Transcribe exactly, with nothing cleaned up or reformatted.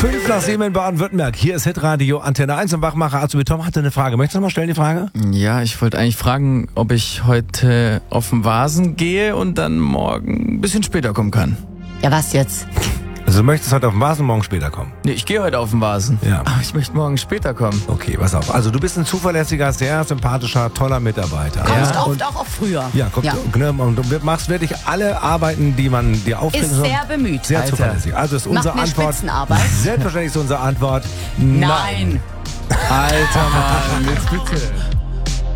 Fünf nach sieben in Baden-Württemberg. Hier ist Hitradio Antenne eins und Wachmacher Azubi Tom hatte eine Frage. Möchtest du noch mal stellen, die Frage? Ja, ich wollte eigentlich fragen, ob ich heute auf den Vasen gehe und dann morgen ein bisschen später kommen kann. Ja, was jetzt? Also du möchtest heute auf den Vasen, morgen später kommen? Nee, ich gehe heute auf den Vasen. Ja. Aber ich möchte morgen später kommen. Okay, pass auf. Also du bist ein zuverlässiger, sehr sympathischer, toller Mitarbeiter. Kommst ja, oft und, auch auf früher. ja, kommt, Ja. Ne, und du machst wirklich alle Arbeiten, die man dir aufträgt. Ist sehr bemüht. Sehr Alter. zuverlässig. Also ist Macht unsere eine Antwort. Spitzenarbeit. Selbstverständlich ist unsere Antwort Nein. Alter Mann, jetzt bitte.